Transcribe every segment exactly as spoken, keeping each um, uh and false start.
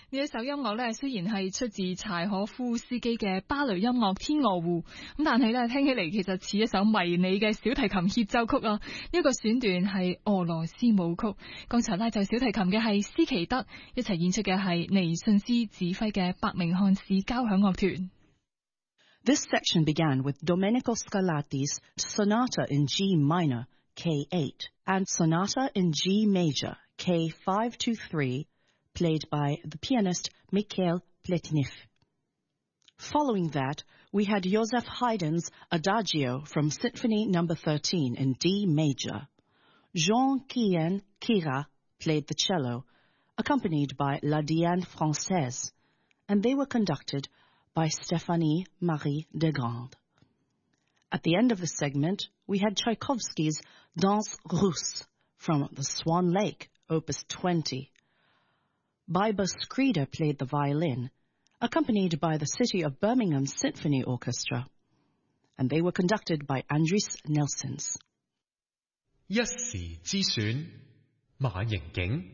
呢一首音樂咧，雖然係出自柴可夫斯基嘅芭蕾音樂《天鵝湖》，咁但係咧聽起嚟其實似一首迷你嘅小提琴協奏曲啊！呢、這、一個選段係俄羅斯舞曲，剛才拉奏小提琴嘅係斯奇德，一齊演出嘅係尼遜斯指揮嘅伯明翰市交響樂團。 This section began with Domenico Scarlatti's Sonata in G minor, K eight, and Sonata in G major, K five two three, played by the pianist Mikhail Pletnev. Following that, we had Joseph Haydn's Adagio from Symphony number thirteen in D major. Jean-Guyen Kira played the cello, accompanied by La Diane Française, and they were conducted by Stéphanie Marie Degrand. At the end of the segment, we had Tchaikovsky's Danse Russe from The Swan Lake, Opus twenty. Biber Skrider played the violin, accompanied by the City of Birmingham Symphony Orchestra, and they were conducted by Andris Nelsons. 一時之選，馬盈景。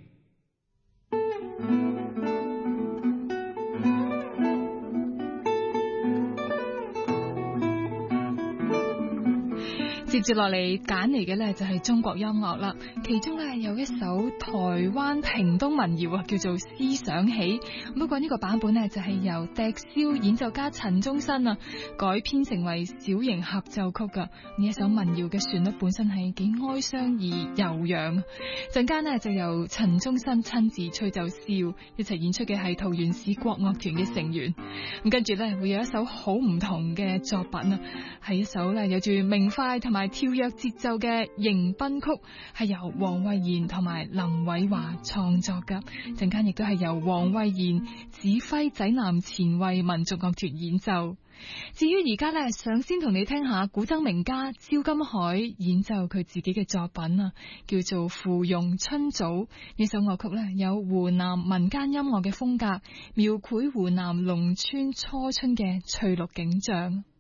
接住落嚟揀嚟嘅呢就係中國音樂啦，其中呢有一首台灣屏東民謠啊，叫做《思想起》。不過呢個版本呢就係由笛簫演奏家陳宗新啊改編成為小型合奏曲噶。呢一首民謠嘅旋律本身係幾哀傷而悠揚。陣間呢就由陳宗新親自吹奏簫，一齊演出嘅係桃園市國樂團嘅成員。咁跟住呢會有一首好唔同嘅作品啊，係一首呢有住明快同埋跳躍節奏嘅迎賓曲，係由黃慧賢同埋林偉華創作噶。陣間亦都係由黃慧賢指揮濟南前衛民族樂團演奏。至於而家呢，想先同你聽下古箏名家趙金海演奏佢自己嘅作品啊，叫做《芙蓉春棗》。呢首樂曲呢，有湖南民間音樂嘅風格，描繪湖南農村初春嘅翠綠景象。